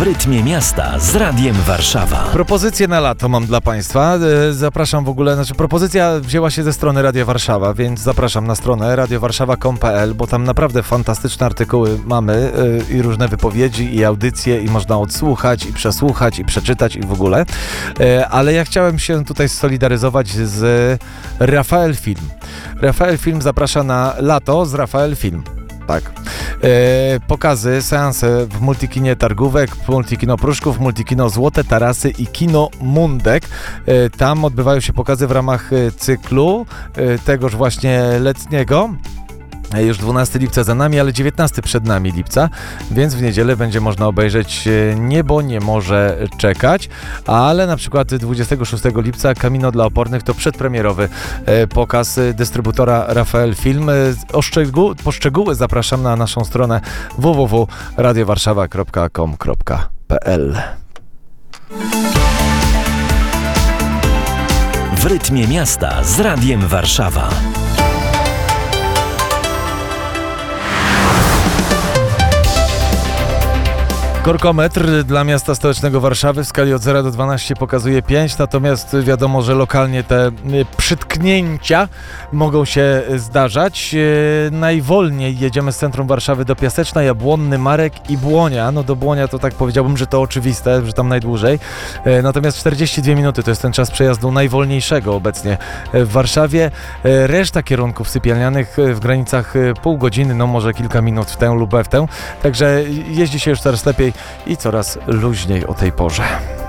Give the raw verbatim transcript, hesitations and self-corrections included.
W rytmie miasta z Radiem Warszawa. Propozycje na lato mam dla Państwa. Zapraszam w ogóle, znaczy propozycja wzięła się ze strony Radia Warszawa, więc zapraszam na stronę radio warszawa kropka com kropka p l, bo tam naprawdę fantastyczne artykuły mamy i różne wypowiedzi i audycje i można odsłuchać i przesłuchać i przeczytać i w ogóle. Ale ja chciałem się tutaj solidaryzować z Rafael Film. Rafael Film zaprasza na lato z Rafael Film. Tak. E, pokazy, seanse w Multikinie Targówek, Multikino Pruszków, Multikino Złote Tarasy i Kino Mundek. E, tam odbywają się pokazy w ramach cyklu e, tegoż właśnie letniego. Już dwunastego lipca za nami, ale dziewiętnastego przed nami lipca, więc w niedzielę będzie można obejrzeć Niebo nie może czekać, ale na przykład dwudziestego szóstego lipca Kamino dla opornych to przedpremierowy pokaz dystrybutora Rafael Film. O szczegół, po szczegóły zapraszam na naszą stronę w w w kropka radio warszawa kropka com kropka p l. W rytmie miasta z Radiem Warszawa. Korkometr dla miasta stołecznego Warszawy w skali od zera do dwunastu pokazuje pięć, natomiast wiadomo, że lokalnie te przytknięcia mogą się zdarzać. Najwolniej jedziemy z centrum Warszawy do Piaseczna, Jabłonny, Marek i Błonia. No do Błonia to tak powiedziałbym, że to oczywiste, że tam najdłużej. Natomiast czterdzieści dwie minuty to jest ten czas przejazdu najwolniejszego obecnie w Warszawie. Reszta kierunków sypialnianych w granicach pół godziny, no może kilka minut w tę lub w tę. Także jeździ się już coraz lepiej i coraz luźniej o tej porze.